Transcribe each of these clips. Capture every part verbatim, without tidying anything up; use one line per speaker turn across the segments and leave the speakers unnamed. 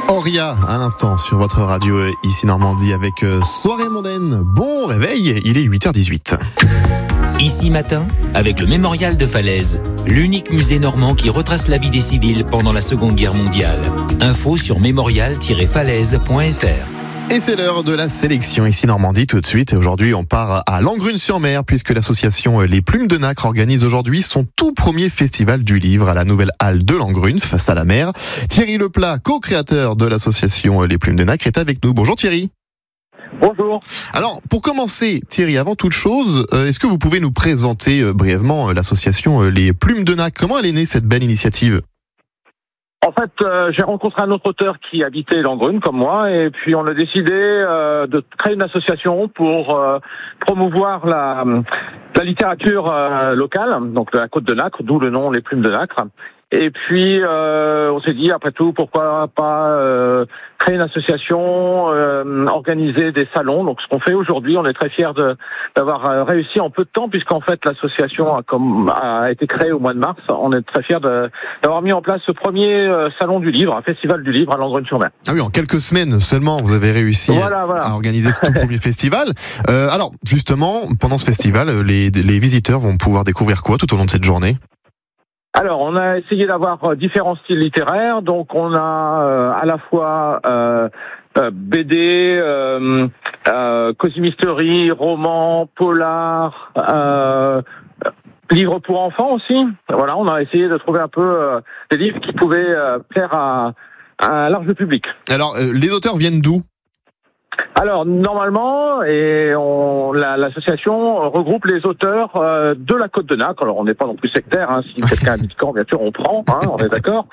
Auria, à l'instant, sur votre radio ici Normandie avec Soirée mondaine. Bon réveil, il est huit heures dix-huit.
Ici matin, avec le Mémorial de Falaise, l'unique musée normand qui retrace la vie des civils pendant la Seconde Guerre mondiale. Info sur mémorial tiret falaise point f r.
Et c'est l'heure de la sélection ici Normandie tout de suite. Et aujourd'hui, on part à Langrune-sur-Mer puisque l'association Les Plumes de Nacre organise aujourd'hui son tout premier festival du livre à la nouvelle halle de Langrune, face à la mer. Thierry Leplat, co-créateur de l'association Les Plumes de Nacre, est avec nous. Bonjour Thierry.
Bonjour.
Alors, pour commencer, Thierry, avant toute chose, euh, est-ce que vous pouvez nous présenter euh, brièvement euh, l'association euh, Les Plumes de Nacre ? Comment elle est née, cette belle initiative ?
En fait, euh, j'ai rencontré un autre auteur qui habitait Langrune, comme moi, et puis on a décidé euh, de créer une association pour euh, promouvoir la, la littérature euh, locale, donc de la Côte de Nacre, d'où le nom Les Plumes de Nacre. Et puis, euh, on s'est dit, après tout, pourquoi pas euh, créer une association, euh, organiser des salons. Donc, ce qu'on fait aujourd'hui, on est très fiers de, d'avoir réussi en peu de temps, puisqu'en fait, l'association a, comme, a été créée au mois de mars. On est très fiers de, d'avoir mis en place ce premier euh, salon du livre, un festival du livre à Langrune-sur-Mer.
Ah oui, en quelques semaines seulement, vous avez réussi
voilà, voilà.
à organiser ce tout premier festival. Euh, alors, justement, pendant ce festival, les, les visiteurs vont pouvoir découvrir quoi tout au long de cette journée ?
Alors, on a essayé d'avoir différents styles littéraires. Donc, on a euh, à la fois euh, euh, B D, euh, euh, cosy-mystery, roman, polar, euh, livres pour enfants aussi. Voilà, on a essayé de trouver un peu euh, des livres qui pouvaient euh, plaire à, à un large public.
Alors, euh, les auteurs viennent d'où ?
Alors, normalement, et on, la, l'association regroupe les auteurs euh, de la Côte de Nacre. Alors, on n'est pas non plus sectaire, hein, si quelqu'un habite Caen, bien sûr, on prend, hein, on est d'accord.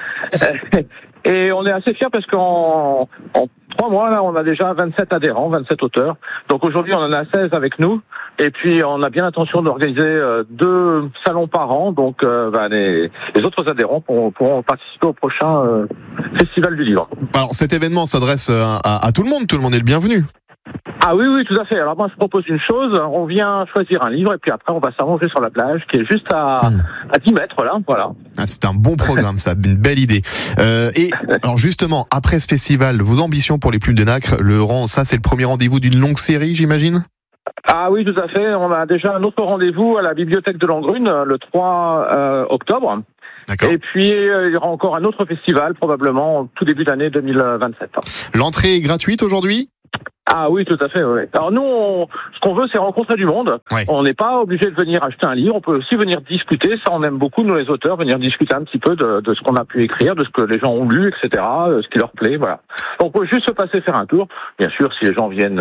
Et on est assez fiers parce qu'en en trois mois, là, on a déjà vingt-sept adhérents, vingt-sept auteurs. Donc aujourd'hui, on en a seize avec nous. Et puis, on a bien l'intention d'organiser euh, deux salons par an. Donc, euh, bah, les, les autres adhérents pourront, pourront participer au prochain euh, Festival du Livre.
Alors, cet événement s'adresse à, à, à tout le monde. Tout le monde est le bienvenu.
Ah oui, oui, tout à fait. Alors moi, je propose une chose. On vient choisir un livre et puis après, on va s'allonger sur la plage qui est juste à, mmh. à dix mètres, là. Voilà.
Ah, c'est un bon programme, ça. Une belle idée. Euh, et alors justement, après ce festival, vos ambitions pour les Plumes de Nacre, le rang, ça, c'est le premier rendez-vous d'une longue série, j'imagine ?
Ah oui, tout à fait. On a déjà un autre rendez-vous à la bibliothèque de Langrune le trois euh, octobre.
D'accord.
Et puis, euh, il y aura encore un autre festival, probablement, en tout début d'année deux mille vingt-sept.
L'entrée est gratuite aujourd'hui ?
Ah oui, tout à fait, oui. Alors nous, on, ce qu'on veut, c'est rencontrer du monde. Ouais. On n'est pas obligé de venir acheter un livre, on peut aussi venir discuter. Ça, on aime beaucoup, nous les auteurs, venir discuter un petit peu de, de ce qu'on a pu écrire, de ce que les gens ont lu, et cetera, ce qui leur plaît, voilà. Donc on peut juste se passer faire un tour. Bien sûr, si les gens viennent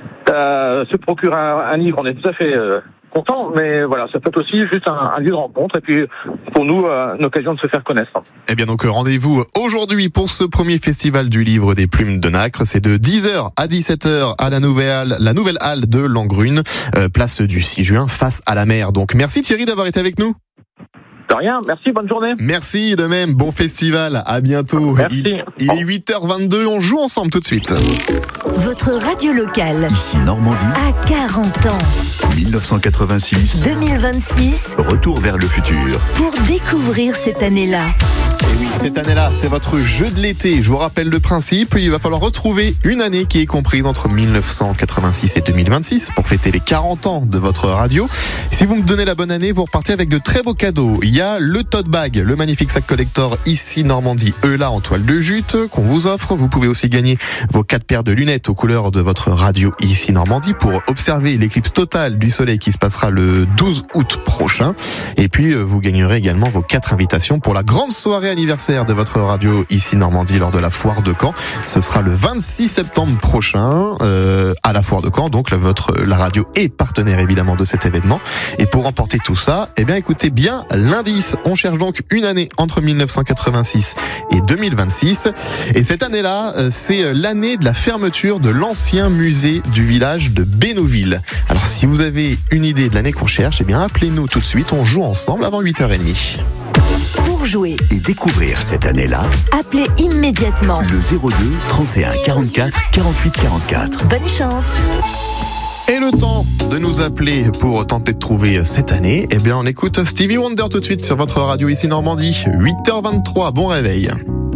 euh, se procurer un, un livre, on est tout à fait... Euh, content, mais voilà, ça peut être aussi juste un, un lieu de rencontre et puis pour nous, euh, une occasion de se faire connaître.
Eh bien donc rendez-vous aujourd'hui pour ce premier festival du livre des Plumes de Nacre. C'est de dix heures à dix-sept heures à la nouvelle, la nouvelle halle de Langrune, euh, place du six juin, face à la mer. Donc merci Thierry d'avoir été avec nous.
De rien, merci, bonne journée.
Merci de même, bon festival, à bientôt.
Merci.
Il, il est huit heures vingt-deux, on joue ensemble tout de suite.
Votre radio locale.
Ici Normandie.
À quarante ans.
dix-neuf cent quatre-vingt-six.
deux mille vingt-six.
Retour vers le futur.
Pour découvrir cette année-là.
Et oui, cette année-là, c'est votre jeu de l'été. Je vous rappelle le principe, il va falloir retrouver une année qui est comprise entre dix-neuf cent quatre-vingt-six et deux mille vingt-six pour fêter les quarante ans de votre radio. Et si vous me donnez la bonne année, vous repartez avec de très beaux cadeaux. Il y a le tote bag, le magnifique sac collector ici Normandie Eula en toile de jute qu'on vous offre. Vous pouvez aussi gagner vos quatre paires de lunettes aux couleurs de votre radio ici Normandie pour observer l'éclipse totale du soleil qui se passera le douze août prochain. Et puis vous gagnerez également vos quatre invitations pour la grande soirée anniversaire de votre radio ici Normandie lors de la foire de Caen. Ce sera le vingt-six septembre prochain euh, à la foire de Caen. Donc la, votre, la radio est partenaire évidemment de cet événement. Et pour remporter tout ça, eh bien écoutez bien l'indice. On cherche donc une année entre dix-neuf cent quatre-vingt-six et deux mille vingt-six. Et cette année-là, c'est l'année de la fermeture de l'ancien musée du village de Bénouville. Alors si vous avez une idée de l'année qu'on cherche, eh bien appelez-nous tout de suite. On joue ensemble avant huit heures trente.
Pour jouer
et découvrir cette année-là,
appelez immédiatement
le zéro deux trente et un quarante-quatre quarante-huit quarante-quatre.
Bonne chance.
Et le temps de nous appeler pour tenter de trouver cette année, eh bien on écoute Stevie Wonder tout de suite sur votre radio ici Normandie. huit heures vingt-trois, bon réveil.